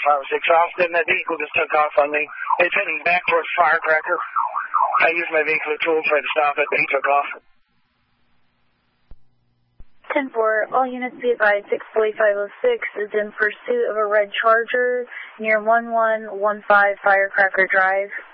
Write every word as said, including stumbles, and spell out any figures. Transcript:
five oh six Austin. That vehicle just took off on me. It's heading back towards Firecracker. I used my vehicle as a tool for it to stop it, but he took off. ten four, all units be advised, six forty-five oh six is in pursuit of a red Charger near one one one five Firecracker Drive.